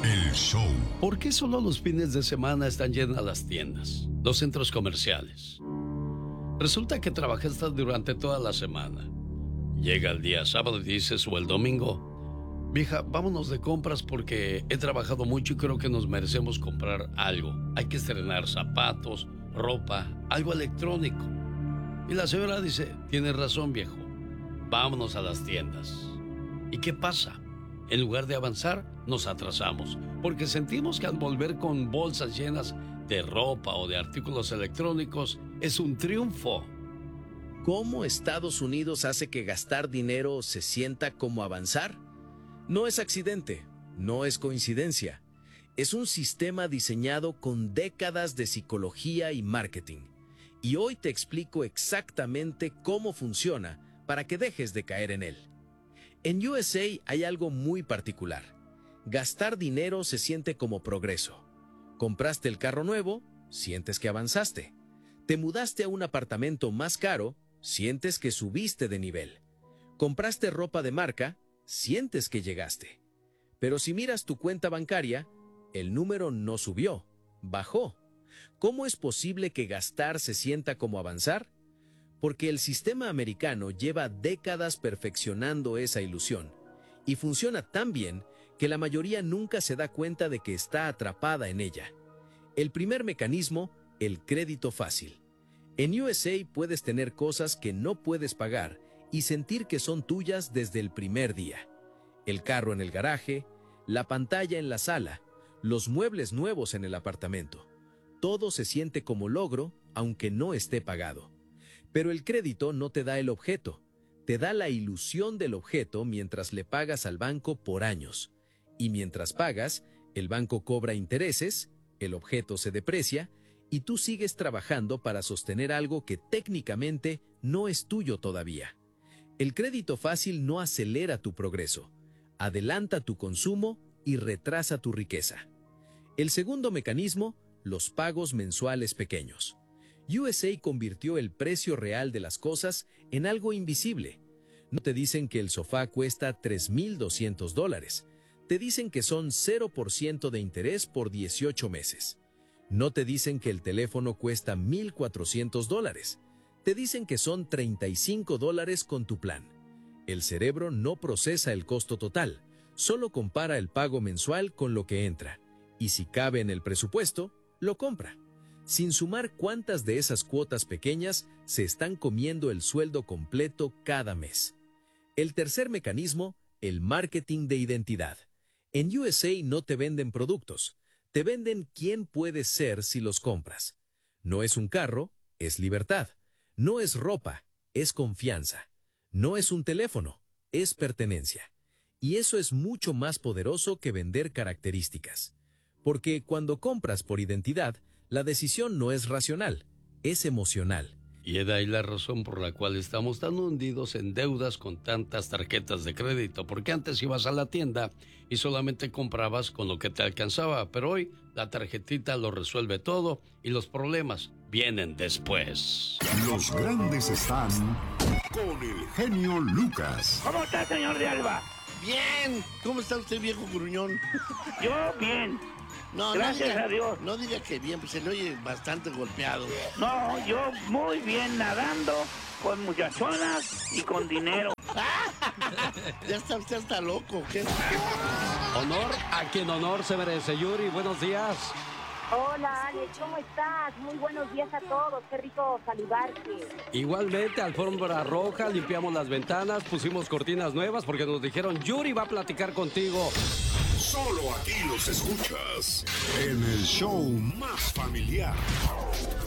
El show. ¿Por qué solo los fines de semana están llenas las tiendas, los centros comerciales? Resulta que trabajaste durante toda la semana. Llega el día sábado y dices, o el domingo, vieja, vámonos de compras porque he trabajado mucho y creo que nos merecemos comprar algo. Hay que estrenar zapatos, ropa, algo electrónico. Y la señora dice, tienes razón, viejo, vámonos a las tiendas. ¿Y qué pasa? En lugar de avanzar, nos atrasamos, porque sentimos que al volver con bolsas llenas de ropa o de artículos electrónicos es un triunfo. ¿Cómo Estados Unidos hace que gastar dinero se sienta como avanzar? No es accidente, no es coincidencia. Es un sistema diseñado con décadas de psicología y marketing. Y hoy te explico exactamente cómo funciona para que dejes de caer en él. En USA hay algo muy particular. Gastar dinero se siente como progreso. Compraste el carro nuevo, sientes que avanzaste. Te mudaste a un apartamento más caro, sientes que subiste de nivel. Compraste ropa de marca, sientes que llegaste. Pero si miras tu cuenta bancaria, el número no subió, bajó. ¿Cómo es posible que gastar se sienta como avanzar? Porque el sistema americano lleva décadas perfeccionando esa ilusión y funciona tan bien que la mayoría nunca se da cuenta de que está atrapada en ella. El primer mecanismo, el crédito fácil. En USA puedes tener cosas que no puedes pagar y sentir que son tuyas desde el primer día. El carro en el garaje, la pantalla en la sala, los muebles nuevos en el apartamento. Todo se siente como logro, aunque no esté pagado. Pero el crédito no te da el objeto, te da la ilusión del objeto mientras le pagas al banco por años. Y mientras pagas, el banco cobra intereses, el objeto se deprecia y tú sigues trabajando para sostener algo que técnicamente no es tuyo todavía. El crédito fácil no acelera tu progreso, adelanta tu consumo y retrasa tu riqueza. El segundo mecanismo, los pagos mensuales pequeños. USA convirtió el precio real de las cosas en algo invisible. No te dicen que el sofá cuesta $3,200. Te dicen que son 0% de interés por 18 meses. No te dicen que el teléfono cuesta $1,400. Te dicen que son $35 con tu plan. El cerebro no procesa el costo total, solo compara el pago mensual con lo que entra. Y si cabe en el presupuesto, lo compra. Sin sumar cuántas de esas cuotas pequeñas se están comiendo el sueldo completo cada mes. El tercer mecanismo, el marketing de identidad. En USA no te venden productos, te venden quién puedes ser si los compras. No es un carro, es libertad. No es ropa, es confianza. No es un teléfono, es pertenencia. Y eso es mucho más poderoso que vender características. Porque cuando compras por identidad, la decisión no es racional, es emocional. Y es de ahí la razón por la cual estamos tan hundidos en deudas con tantas tarjetas de crédito, porque antes ibas a la tienda y solamente comprabas con lo que te alcanzaba, pero hoy la tarjetita lo resuelve todo y los problemas vienen después. Los grandes están con el genio Lucas. ¿Cómo está, señor de Alba? Bien. ¿Cómo está usted, viejo gruñón? Yo bien. No, Gracias a Dios. No diga que bien, pues se le oye bastante golpeado. No, yo muy bien nadando, con muchachonas y con dinero. Ya está usted hasta loco, ¿qué? Honor a quien honor se merece. Yuri, buenos días. Hola, Alex, ¿cómo estás? Muy buenos días a todos, qué rico saludarte. Igualmente, alfombra roja, limpiamos las ventanas, pusimos cortinas nuevas porque nos dijeron, Yuri va a platicar contigo. Solo aquí los escuchas en el show más familiar.